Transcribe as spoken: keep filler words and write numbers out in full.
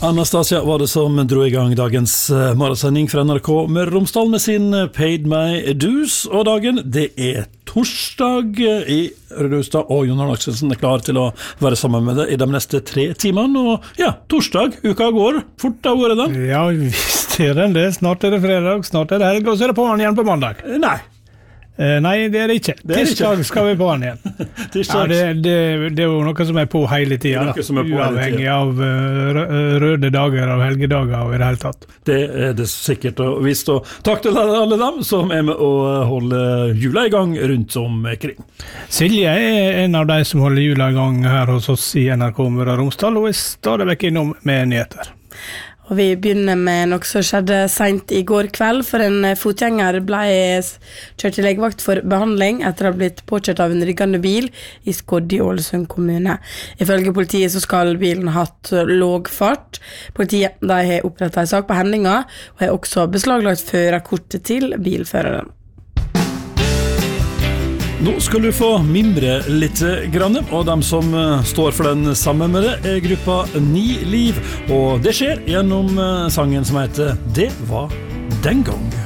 Anastasia var det som dro i gang dagens morgensending fra N R K Møre og Romsdal med sin Paid My Dues, og dagen det er torsdag i Rødhustad, og Jon Arne Akselsen er klar til å være sammen med deg i de neste tre timene, og ja, torsdag, uka går, fort av året da. Ja, visst er den det, snart er det fredag, snart er det helg, og så er det på igjen på mandag. Nei. Eh, nei, det er det ikke. Det er tirsdag ikke. Skal vi på den igjen. ja, det, det, det er jo noe som er på hele tiden, da. Uavhengig av uh, røde dager, av helgedager og i det hele tatt. Det er det sikkert og visst, og takk til alle dem som er med å holde jula i gang rundt omkring. Silje er en av de som holder jula i gang her hos oss i N R K Møre og Romsdal, og er stadig vekk innom med nyheter. Og vi begynner med noe som skjedde sent i går kveld, for en fotgjenger ble kjørt til legevakt for behandling etter å ha blitt påkjørt av en ryggende bil i Skodje i Ålesund kommune. Ifølge politiet så skal bilen ha hatt låg fart. Politiet de har opprettet en sak på hendinga, og har også beslaglagt førerkortet til bilføreren. Nå skal du få mimre litt grann, og de som står for den samme med det er gruppa Ni Liv, og det skjer gjennom sangen som heter Det var den gang.